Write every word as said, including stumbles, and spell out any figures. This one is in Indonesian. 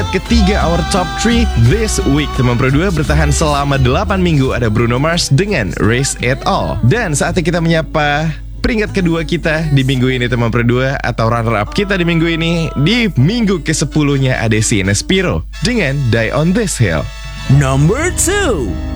peringkat ketiga our top three this week. Teman Pro dua bertahan selama delapan minggu, ada Bruno Mars dengan Race It All. Dan saatnya kita menyapa peringkat kedua kita di minggu ini teman Pro dua, atau runner up kita di minggu ini. Di minggu kesepuluhnya ada si Nespiro dengan Die on This Hill. Number two.